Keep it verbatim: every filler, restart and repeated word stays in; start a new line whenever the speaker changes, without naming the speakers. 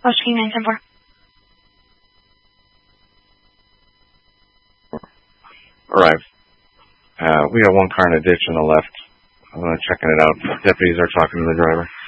Oscar King nine seven four.
Arrived. Uh, we have one car in a ditch on the left. I'm uh, checking it out. Deputies are talking to the driver.